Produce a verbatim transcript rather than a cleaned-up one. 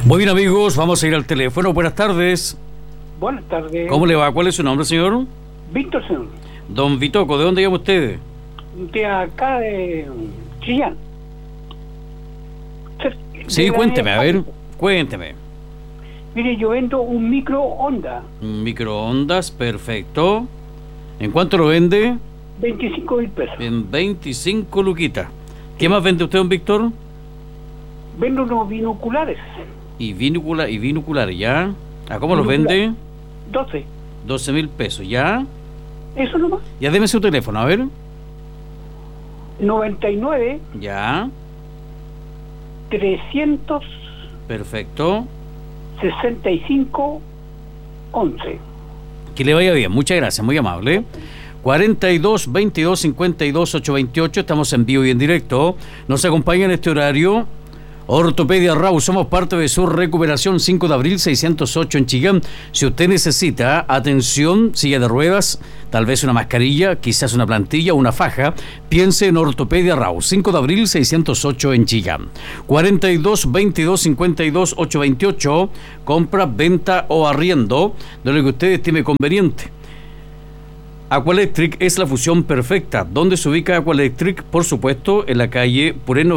Muy bien, amigos, vamos a ir al teléfono. Buenas tardes. Buenas tardes. ¿Cómo le va? ¿Cuál es su nombre, señor? Víctor, señor. Don Vitoco, ¿de dónde llama usted? De acá de Chillán. Sí, cuénteme, a ver, cuénteme. Mire, yo vendo un microondas. Microondas, perfecto. ¿En cuánto lo vende? veinticinco mil pesos. En veinticinco luquitas. ¿Qué más vende usted, don Víctor? Vendo unos binoculares. Y binocula, y binoculares, ¿ya? ¿A cómo los vende? doce. doce mil pesos, ¿ya? Eso nomás. Ya deme su teléfono, a ver. noventa y nueve, Ya, trescientos perfecto. sesenta y cinco, once. Que le vaya bien, muchas gracias, muy amable. cuarenta y dos, veintidós, cincuenta y dos, ochocientos veintiocho, estamos en vivo y en directo. Nos acompaña en este horario Ortopedia Rau, somos parte de su recuperación. Cinco de abril seiscientos ocho en Chillán. Si usted necesita atención, silla de ruedas, tal vez una mascarilla, quizás una plantilla o una faja, piense en Ortopedia Rau. Cinco de abril seiscientos ocho en Chillán. cuarenta y dos, veintidós, cincuenta y dos, ochocientos veintiocho, compra, venta o arriendo de lo que usted estime conveniente. Aqualectric es la fusión perfecta. ¿Dónde se ubica Aqualectric? Por supuesto, en la calle Pureno